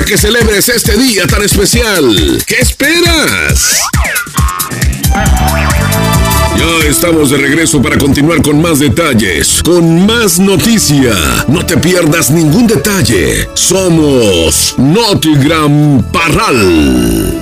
para que celebres este día tan especial. ¿Qué esperas? Ya estamos de regreso para continuar con más detalles, con más noticia. No te pierdas ningún detalle. Somos Notigram Parral.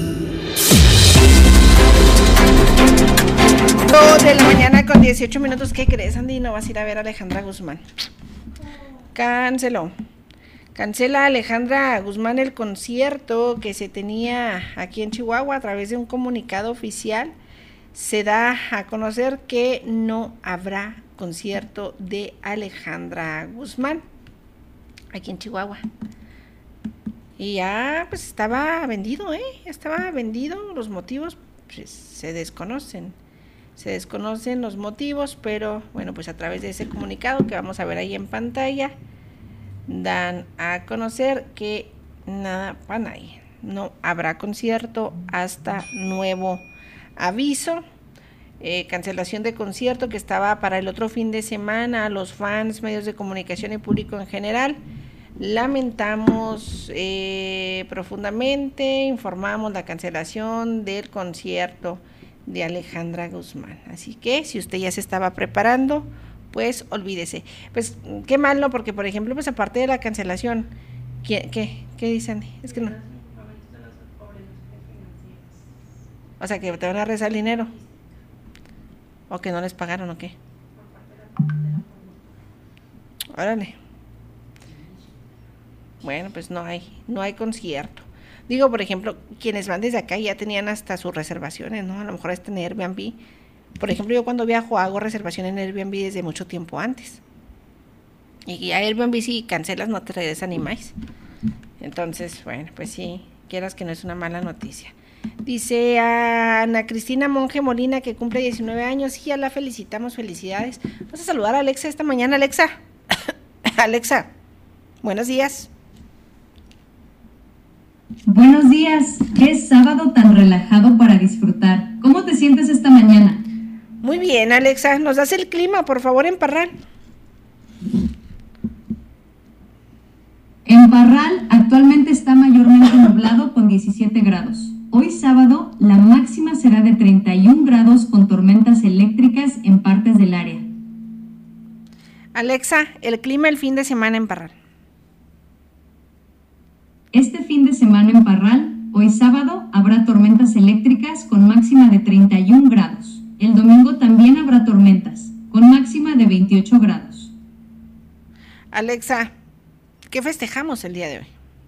2 de la mañana con 18 minutos. ¿Qué crees, Andy? No vas a ir a ver a Alejandra Guzmán. Cancela Alejandra Guzmán el concierto que se tenía aquí en Chihuahua. A través de un comunicado oficial se da a conocer que no habrá concierto de Alejandra Guzmán aquí en Chihuahua. Y ya pues estaba vendido, estaba vendido. Los motivos pues, se desconocen los motivos, pero bueno, pues a través de ese comunicado que vamos a ver ahí en pantalla, dan a conocer que nada para nadie, no habrá concierto hasta nuevo aviso. Cancelación de concierto que estaba para el otro fin de semana. Los fans, medios de comunicación y público en general lamentamos profundamente, informamos la cancelación del concierto de Alejandra Guzmán. Así que si usted ya se estaba preparando, pues olvídese. Pues qué mal, ¿no? Porque por ejemplo, pues aparte de la cancelación, ¿qué dicen? Es que no. O sea, que te van a rezar el dinero. ¿O que no les pagaron o qué? Órale. Bueno, pues no hay concierto. Digo, por ejemplo, quienes van desde acá ya tenían hasta sus reservaciones, ¿no? A lo mejor está en Airbnb. Por ejemplo, yo cuando viajo hago reservación en Airbnb desde mucho tiempo antes. Y a Airbnb si cancelas no te regresan ni más. Entonces, bueno, pues sí, quieras que no es una mala noticia. Dice a Ana Cristina Monge Molina que cumple 19 años y ya la felicitamos, felicidades. Vamos a saludar a Alexa esta mañana. Alexa, Alexa, buenos días. Buenos días, qué sábado tan relajado para disfrutar. ¿Cómo te sientes esta mañana? Muy bien, Alexa, ¿nos das el clima, por favor, en Parral? En Parral actualmente está mayormente nublado con 17 grados. Hoy sábado la máxima será de 31 grados con tormentas eléctricas en partes del área. Alexa, el clima el fin de semana en Parral. Este fin de semana en Parral, hoy sábado, habrá tormentas eléctricas con máxima de 31 grados. El domingo también habrá tormentas, con máxima de 28 grados. Alexa, ¿qué festejamos el día de hoy?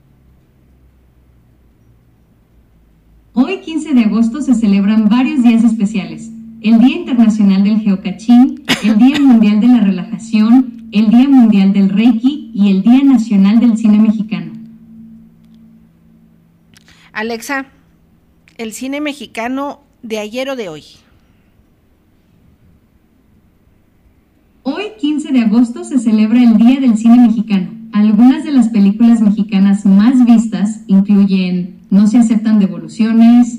Hoy, 15 de agosto, se celebran varios días especiales. El Día Internacional del Geocaching, el Día Mundial de la Relajación, el Día Mundial del Reiki y el Día Nacional del Cine Mexicano. Alexa, el cine mexicano de ayer o de hoy. Hoy, 15 de agosto, se celebra el Día del Cine Mexicano. Algunas de las películas mexicanas más vistas incluyen No se aceptan devoluciones,